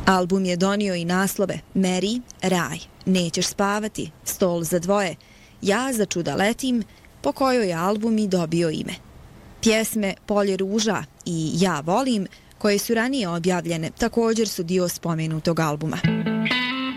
Album je donio i naslove Meri, Raj, Nećeš spavati, Stol za dvoje, Ja za čuda letim, po kojoj je album i dobio ime. Pjesme Polje ruža i Ja volim, koje su ranije objavljene, također su dio spomenutog albuma.